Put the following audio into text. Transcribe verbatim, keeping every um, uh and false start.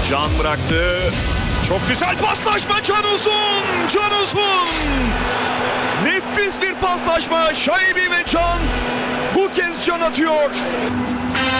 Can bıraktı. Çok güzel paslaşma Can Uzun. Can Uzun. Nefis bir paslaşma. Şaibi ve Can bu kez Can atıyor.